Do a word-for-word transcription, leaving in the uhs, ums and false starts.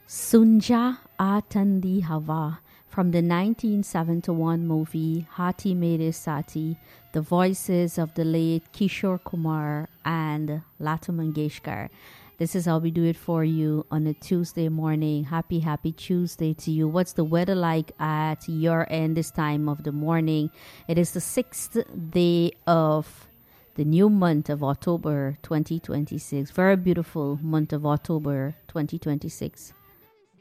Sunja Atandi Hava from the nineteen seventy-one movie Hati Mere Sati, the voices of the late Kishore Kumar and Lata Mangeshkar. This is how we do it for you on a Tuesday morning. Happy, happy Tuesday to you. What's the weather like at your end this time of the morning? It is the sixth day of the new month of October twenty twenty-six. Very beautiful month of October twenty twenty-six.